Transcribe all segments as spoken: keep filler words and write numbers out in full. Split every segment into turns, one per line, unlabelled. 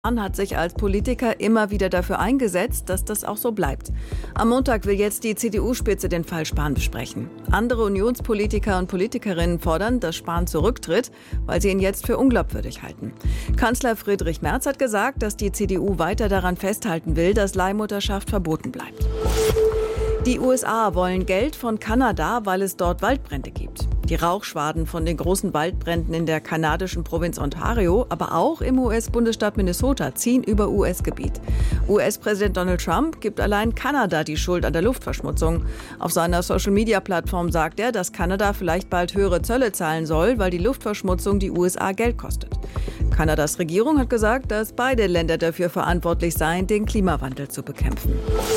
Hat sich als Politiker immer wieder dafür eingesetzt, dass das auch so bleibt. Am Montag will jetzt die C D U-Spitze den Fall Spahn besprechen. Andere Unionspolitiker und Politikerinnen fordern, dass Spahn zurücktritt, weil sie ihn jetzt für unglaubwürdig halten. Kanzler Friedrich Merz hat gesagt, dass die C D U weiter daran festhalten will, dass Leihmutterschaft verboten bleibt. Die U S A wollen Geld von Kanada, weil es dort Waldbrände gibt. Die Rauchschwaden von den großen Waldbränden in der kanadischen Provinz Ontario, aber auch im U S-Bundesstaat Minnesota ziehen über U S-Gebiet. U S-Präsident Donald Trump gibt allein Kanada die Schuld an der Luftverschmutzung. Auf seiner Social-Media-Plattform sagt er, dass Kanada vielleicht bald höhere Zölle zahlen soll, weil die Luftverschmutzung die U S A Geld kostet. Kanadas Regierung hat gesagt, dass beide Länder dafür verantwortlich seien, den Klimawandel zu bekämpfen.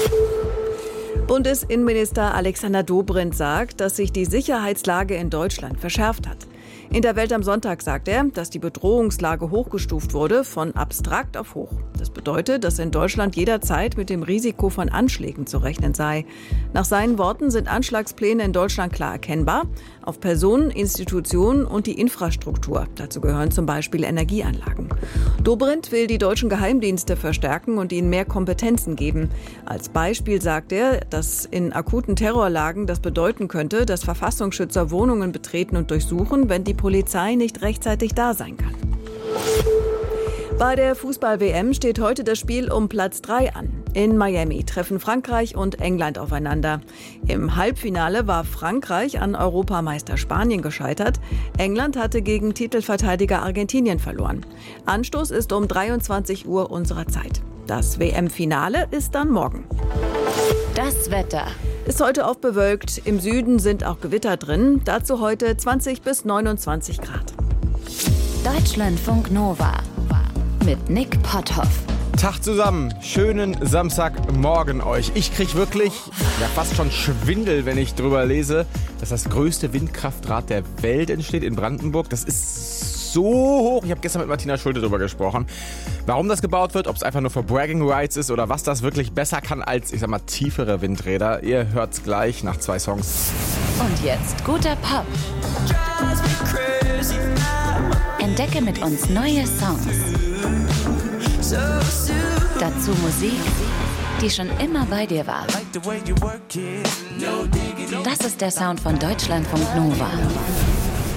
Bundesinnenminister Alexander Dobrindt sagt, dass sich die Sicherheitslage in Deutschland verschärft hat. In der Welt am Sonntag sagt er, dass die Bedrohungslage hochgestuft wurde, von abstrakt auf hoch. Das bedeutet, dass in Deutschland jederzeit mit dem Risiko von Anschlägen zu rechnen sei. Nach seinen Worten sind Anschlagspläne in Deutschland klar erkennbar, auf Personen, Institutionen und die Infrastruktur. Dazu gehören zum Beispiel Energieanlagen. Dobrindt will die deutschen Geheimdienste verstärken und ihnen mehr Kompetenzen geben. Als Beispiel sagt er, dass in akuten Terrorlagen das bedeuten könnte, dass Verfassungsschützer Wohnungen betreten und durchsuchen, wenn die Polizei nicht rechtzeitig da sein kann. Bei der Fußball-W M steht heute das Spiel um Platz drei an. In Miami treffen Frankreich und England aufeinander. Im Halbfinale war Frankreich an Europameister Spanien gescheitert. England hatte gegen Titelverteidiger Argentinien verloren. Anstoß ist um dreiundzwanzig Uhr unserer Zeit. Das W M-Finale ist dann morgen.
Das Wetter.
Ist heute oft bewölkt. Im Süden sind auch Gewitter drin. Dazu heute zwanzig bis neunundzwanzig Grad.
Deutschlandfunk Nova mit Nick Potthoff.
Tag zusammen, schönen Samstagmorgen euch. Ich krieg wirklich ja, fast schon Schwindel, wenn ich drüber lese, dass das größte Windkraftrad der Welt entsteht in Brandenburg. Das ist so hoch. Ich habe gestern mit Martina Schulte drüber gesprochen. Warum das gebaut wird, ob es einfach nur für Bragging Rights ist oder was das wirklich besser kann als, ich sag mal, tiefere Windräder. Ihr hört's gleich nach zwei Songs.
Und jetzt guter Pop. Entdecke mit uns neue Songs. Dazu Musik, die schon immer bei dir war. Das ist der Sound von Deutschlandfunk Nova.